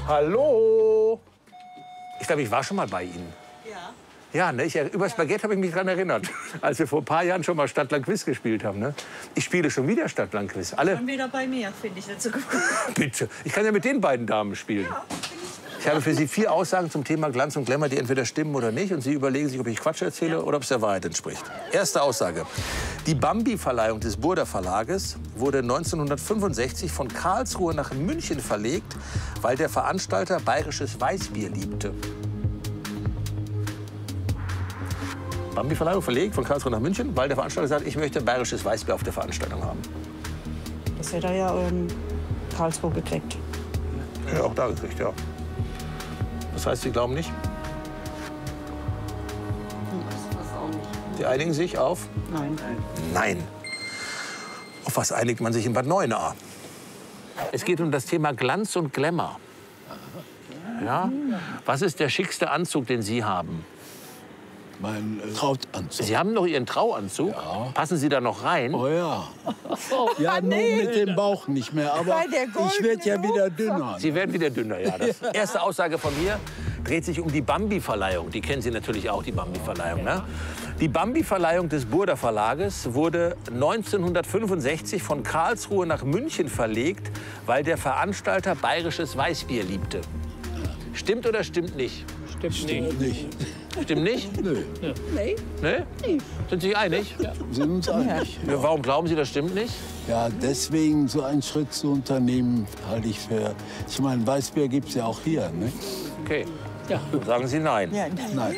Hallo. Ich glaube, ich war schon mal bei Ihnen. Ja. Ja, ne, über Spaghetti habe ich mich daran erinnert, als wir vor ein paar Jahren schon mal Stadtland-Quiz gespielt haben. Ne? Ich spiele schon wieder Stadtland-Quiz. Schon wieder bei mir, finde ich nicht so gut. Bitte. Ich kann ja mit den beiden Damen spielen. Ja, ich habe für Sie 4 Aussagen zum Thema Glanz und Glamour, die entweder stimmen oder nicht. Und Sie überlegen sich, ob ich Quatsch erzähle oder ob es der Wahrheit entspricht. Erste Aussage. Die Bambi-Verleihung des Burda Verlages wurde 1965 von Karlsruhe nach München verlegt, weil der Veranstalter bayerisches Weißbier liebte. Bambi-Verleihung verlegt von Karlsruhe nach München, weil der Veranstalter sagt, ich möchte bayerisches Weißbier auf der Veranstaltung haben. das hätte er ja in Karlsruhe gekriegt. Ja, auch da gekriegt, ja. Das heißt, Sie glauben nicht? Sie einigen sich auf? Nein. Nein. Auf was einigt man sich in Bad Neuenahr? Es geht um das Thema Glanz und Glamour. Ja? Was ist der schickste Anzug, den Sie haben? Mein Trauanzug. Sie haben noch Ihren Trauanzug? Ja. Passen Sie da noch rein? Oh ja. Ja, nur mit dem Bauch nicht mehr. Aber Bei der ich werde ja wieder dünner. Sie werden wieder dünner, ja. Das erste Aussage von mir dreht sich um die Bambi-Verleihung. Die kennen Sie natürlich auch, die Bambi-Verleihung. Ne? Die Bambi-Verleihung des Burda Verlages wurde 1965 von Karlsruhe nach München verlegt, weil der Veranstalter bayerisches Weißbier liebte. Stimmt oder stimmt nicht? Stimmt nicht. Stimmt nicht? Nö. Nee. Ne? Sind Sie sich einig? Wir sind uns einig. Ja, warum glauben Sie, das stimmt nicht? Ja, deswegen so einen Schritt zu unternehmen, halte ich für... Ich meine, Weißbier gibt es ja auch hier, ne? Okay. Ja. Sagen Sie nein. Ja, Nein.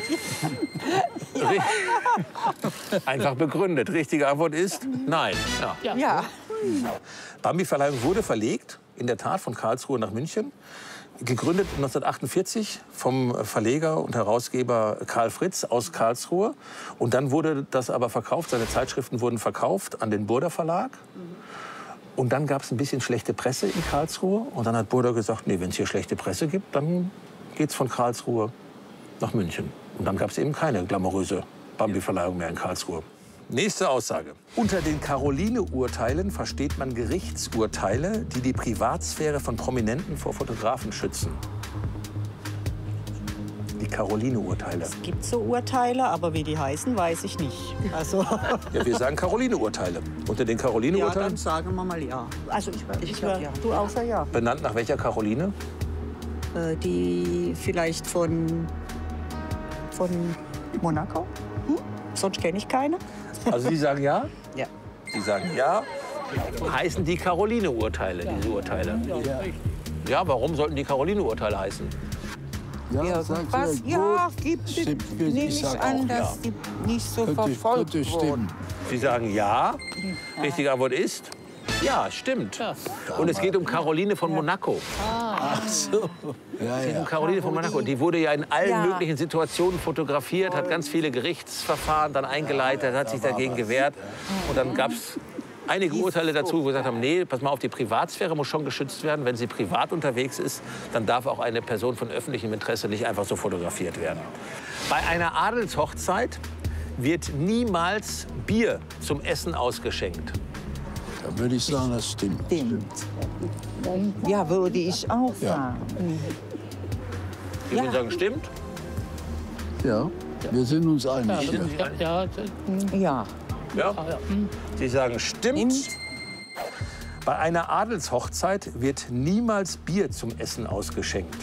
Einfach begründet. Richtige Antwort ist nein. Ja. ja. Bambi-Verleihung wurde verlegt, in der Tat, von Karlsruhe nach München. Gegründet 1948 vom Verleger und Herausgeber Karl Fritz aus Karlsruhe. Und dann wurde das aber verkauft, seine Zeitschriften wurden verkauft an den Burda Verlag. Und dann gab es ein bisschen schlechte Presse in Karlsruhe. Und dann hat Burda gesagt, nee, wenn es hier schlechte Presse gibt, dann geht's von Karlsruhe nach München. Und dann gab es eben keine glamouröse Bambi-Verleihung mehr in Karlsruhe. Nächste Aussage. Unter den Caroline-Urteilen versteht man Gerichtsurteile, die die Privatsphäre von Prominenten vor Fotografen schützen. Die Caroline-Urteile. Es gibt so Urteile, aber wie die heißen, weiß ich nicht. Also, Ja, wir sagen Caroline-Urteile. Unter den ja, Caroline-Urteilen, dann sagen wir mal ja. Also ich glaub, ja. Du außer ja. benannt nach welcher Caroline? Die vielleicht von Monaco. Hm? Sonst kenne ich keine. Also Sie sagen ja? Ja. Sie sagen ja. Heißen die Caroline-Urteile, diese Urteile? Ja, warum sollten die Caroline-Urteile heißen? Ja, sagt Was? ihr, Ja, gut. gibt es. Stimmt, Nehme ich ich sag an, auch, dass die nicht so Könnte verfolgt wurden. stimmen. Sie sagen ja. Richtige Antwort ist? Ja, stimmt. Und es geht um Caroline von Monaco. Ach so. Ja, Es geht um ja. Caroline von Monaco. Die wurde ja in allen Ja. möglichen Situationen fotografiert, hat ganz viele Gerichtsverfahren dann eingeleitet, hat sich dagegen gewehrt. Und dann gab es einige Urteile dazu, wo wir gesagt haben, nee, pass mal auf, die Privatsphäre muss schon geschützt werden. Wenn sie privat unterwegs ist, dann darf auch eine Person von öffentlichem Interesse nicht einfach so fotografiert werden. Bei einer Adelshochzeit wird niemals Bier zum Essen ausgeschenkt. Da würde ich sagen, das stimmt. Stimmt. Ja, würde ich auch sagen. Sie würden sagen, stimmt? Ja, wir sind uns einig. Ja. Ja. Ja. Sie sagen, stimmt. Bei einer Adelshochzeit wird niemals Bier zum Essen ausgeschenkt.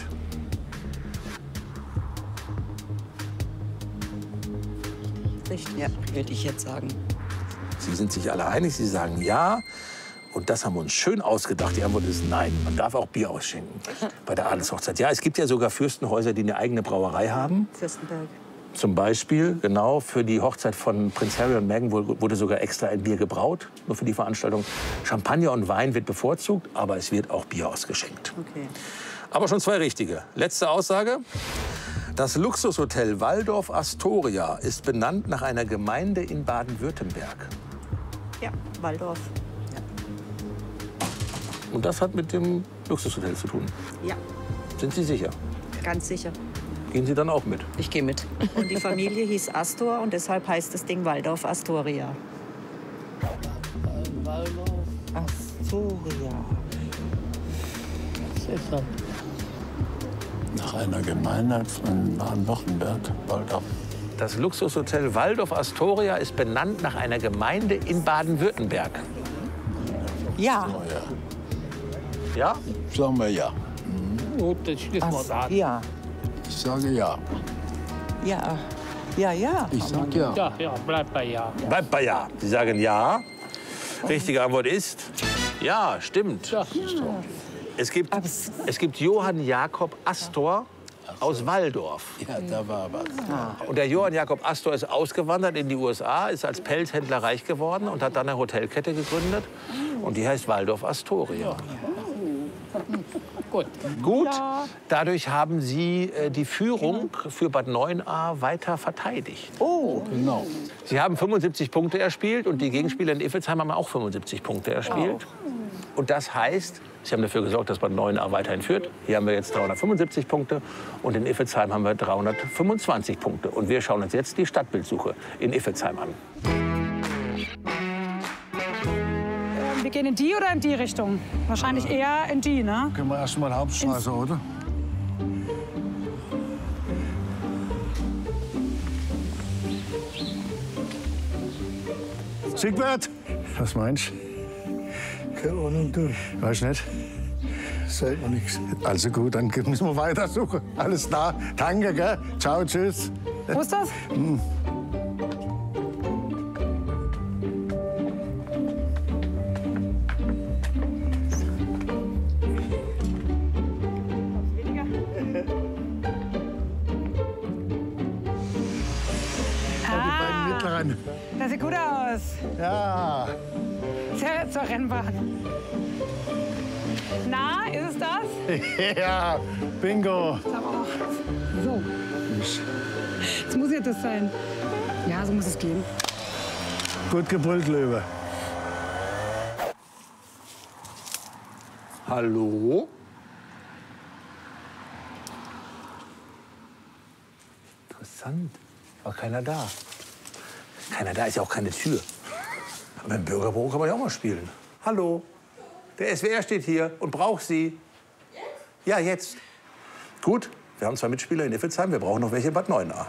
Richtig. Ja, würde ich jetzt sagen. Sie sind sich alle einig, Sie sagen ja. Und das haben wir uns schön ausgedacht. Die Antwort ist nein. Man darf auch Bier ausschenken bei der Adelshochzeit. Ja, es gibt ja sogar Fürstenhäuser, die eine eigene Brauerei haben. Fürstenberg. Zum Beispiel, genau, für die Hochzeit von Prinz Harry und Meghan wurde sogar extra ein Bier gebraut, nur für die Veranstaltung. Champagner und Wein wird bevorzugt, aber es wird auch Bier ausgeschenkt. Okay. Aber schon 2 richtige. Letzte Aussage. Das Luxushotel Waldorf Astoria ist benannt nach einer Gemeinde in Baden-Württemberg. Ja, Waldorf. Und das hat mit dem Luxushotel zu tun. Ja, Sind Sie sicher? ganz sicher. Gehen Sie dann auch mit? Ich gehe mit. Und die Familie hieß Astor und deshalb heißt das Ding Waldorf Astoria. Astoria. Nach einer Gemeinheit von Baden-Württemberg, Waldorf. Das Luxushotel Waldorf Astoria ist benannt nach einer Gemeinde in Baden-Württemberg. Ja. Oh, ja. Ja? Sagen wir ja. Gut, das schließen wir da. Ja. Ich sage ja. Ja. Ja, ja. Ich sage ja. Ja, ja, bleibt bei ja. Bleibt bei ja. Sie sagen ja. Richtige Antwort ist ja, stimmt. Ja. Es gibt Johann Jakob Astor aus Waldorf. Ja, da war was. Und der Johann Jakob Astor ist ausgewandert in die USA, ist als Pelzhändler reich geworden und hat dann eine Hotelkette gegründet. Und die heißt Waldorf Astoria. Gut. Gut, dadurch haben Sie die Führung für Bad Neuenahr weiter verteidigt. Oh. Genau. Sie haben 75 Punkte erspielt und die Gegenspieler in Iffelsheim haben auch 75 Punkte erspielt. Und das heißt, Sie haben dafür gesorgt, dass Bad Neuenahr weiterhin führt. Hier haben wir jetzt 375 Punkte und in Iffelsheim haben wir 325 Punkte. Und wir schauen uns jetzt die Stadtbildsuche in Iffelsheim an. Wir gehen in die oder in die Richtung? Wahrscheinlich eher in die, ne? Können wir erst mal Hauptstraße, oder? Siegbert! Was meinst du? Keine Ahnung, du. Weiß nicht. Sagt mir nichts. Also gut, dann müssen wir weitersuchen. Alles klar. Danke, gell? Ciao, tschüss. Wo ist das? Die beiden mittleren. Das sieht gut aus. Ja. Zur Rennbahn. Na, ist es das? Ja, bingo. Aber auch. So. Jetzt muss ja das sein. Ja, so muss es gehen. Gut gebrüllt, Löwe. Hallo? Interessant. War keiner da. Keiner da, ist ja auch keine Tür. Aber im Bürgerbüro kann man ja auch mal spielen. Hallo? Der SWR steht hier und braucht Sie. Ja, jetzt. Gut, wir haben 2 Mitspieler in Iffelsheim. Wir brauchen noch welche in Bad Neuenahr.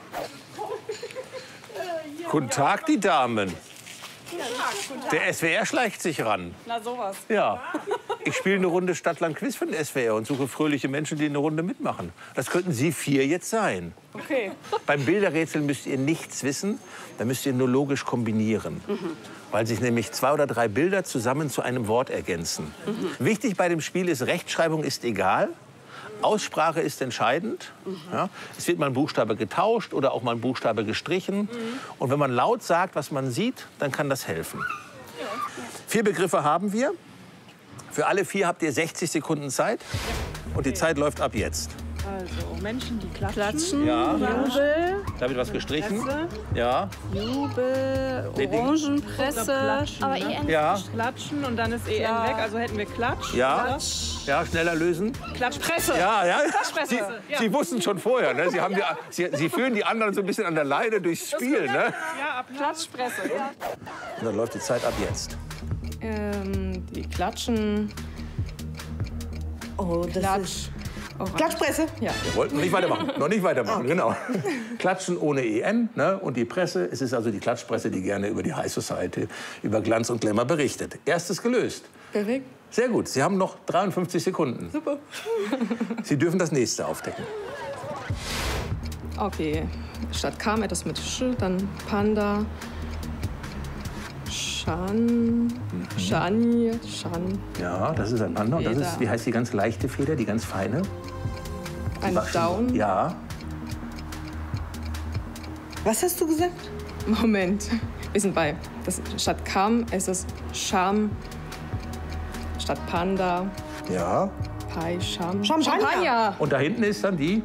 Guten Tag, die Damen. Der SWR schleicht sich ran. Na, sowas. Ja. Ich spiele eine Runde Stadtland-Quiz für den SWR und suche fröhliche Menschen, die eine Runde mitmachen. Das könnten Sie 4 jetzt sein. Okay. Beim Bilderrätsel müsst ihr nichts wissen, da müsst ihr nur logisch kombinieren. Weil sich nämlich 2 oder 3 Bilder zusammen zu einem Wort ergänzen. Wichtig bei dem Spiel ist, Rechtschreibung ist egal. Aussprache ist entscheidend. Ja, es wird mal ein Buchstabe getauscht oder auch mal ein Buchstabe gestrichen. Und wenn man laut sagt, was man sieht, dann kann das helfen. 4 Begriffe haben wir. Für alle 4 habt ihr 60 Sekunden Zeit. Und die Zeit läuft ab jetzt. Also, Menschen, die klatschen. Ja. Jubel, Da wird was gestrichen. Presse. Ja. Jubel, Orangenpresse. Aber EN. Ja. Klatschen und dann ist EN weg, also hätten wir Klatsch. Ja. Ja, schneller lösen. Klatschpresse. Ja, ja. Klatschpresse. Sie, Sie wussten schon vorher. Ne? Sie führen die anderen so ein bisschen an der Leine durchs Spiel. Ne? Ja, Klatschpresse. Ja. Und dann läuft die Zeit ab jetzt. Die klatschen. Oh, das ist... Klatschpresse? Ja. Wir wollten nicht weitermachen. Noch nicht weitermachen, genau. Klatschen ohne EN. Ne? Und die Presse, es ist also die Klatschpresse, die gerne über die High Society, über Glanz und Glamour berichtet. Erstes gelöst. Perfekt. Sehr gut. Sie haben noch 53 Sekunden. Super. Sie dürfen das nächste aufdecken. Okay. Statt kam etwas mit Sch, dann Panda. Schan. Ja, das ist ein Panda. Und das ist, wie heißt die ganz leichte Feder, die ganz feine? Ein Down. Ja. Was hast du gesagt? Moment. Wir sind bei. Statt kam, es ist Scham. Statt Panda. Ja. Pai, Scham. Champagner. Und da hinten ist dann die,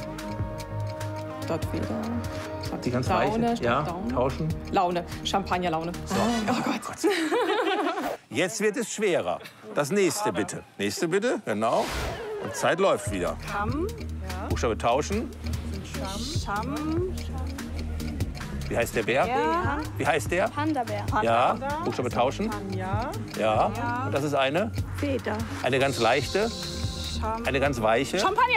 Dort wieder. die ganz Laune, weiche. statt Ja, Down. tauschen. Laune. Champagnerlaune. Oh Gott. Jetzt wird es schwerer. Das nächste bitte. Nächste bitte, genau. Und Zeit läuft wieder. Kam. Buchstabe tauschen. Scham. Wie heißt der Bär? Ja. Wie heißt der? Panda-Bär. Ja. Buchstabe tauschen. Ja. Ja. Und das ist eine? Feder. Eine ganz leichte. Eine ganz weiche. Champagner.